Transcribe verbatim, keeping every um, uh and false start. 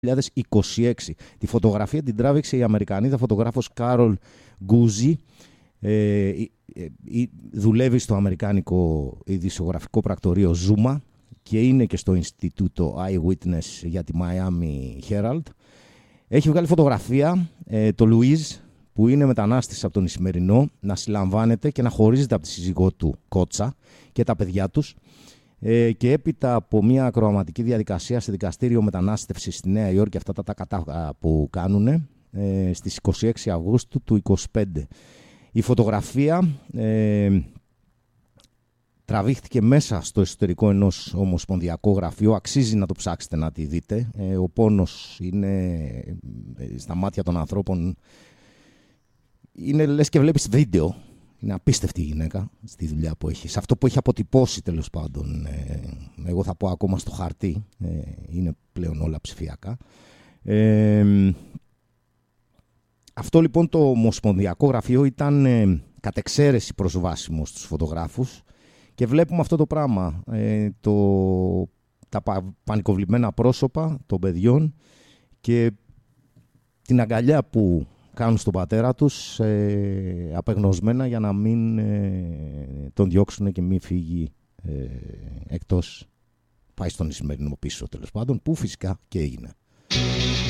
χιλιάδες είκοσι έξι. Τη φωτογραφία την τράβηξε η Αμερικανίδα φωτογράφος Κάρολ Γκούζι. Ε, ε, ε, δουλεύει στο αμερικάνικο ειδησιογραφικό πρακτορείο Zuma και είναι και στο Ινστιτούτο Eyewitness για τη Miami Herald. Έχει βγάλει φωτογραφία ε, το Λουίζ, που είναι μετανάστης από τον Ισημερινό, να συλλαμβάνεται και να χωρίζεται από τη σύζυγό του Κότσα και τα παιδιά τους. Ε, και έπειτα από μια ακροαματική διαδικασία σε δικαστήριο μετανάστευσης στη Νέα Υόρκη, αυτά τα, τα κατά που κάνουν, ε, στις είκοσι έξι Αυγούστου του είκοσι πέντε. Η φωτογραφία ε, τραβήχθηκε μέσα στο εσωτερικό ενός ομοσπονδιακού γραφείου. Αξίζει να το ψάξετε να τη δείτε. Ε, ο πόνος είναι ε, στα μάτια των ανθρώπων. Είναι λες και βλέπεις βίντεο. Είναι απίστευτη η γυναίκα στη δουλειά που έχει. Σε αυτό που έχει αποτυπώσει τέλος πάντων. Ε, εγώ θα πω ακόμα στο χαρτί. Ε, είναι πλέον όλα ψηφιακά. Ε, αυτό λοιπόν το ομοσπονδιακό γραφείο ήταν ε, κατ' εξαίρεση προσβάσιμο στους φωτογράφους. Και βλέπουμε αυτό το πράγμα. Ε, το, τα πα, πανικοβλημένα πρόσωπα των παιδιών και την αγκαλιά που κάνουν στον πατέρα τους ε, απεγνωσμένα για να μην ε, τον διώξουν και μην φύγει ε, εκτός, πάει στον Ισημερινό πίσω τέλος πάντων, που φυσικά και έγινε.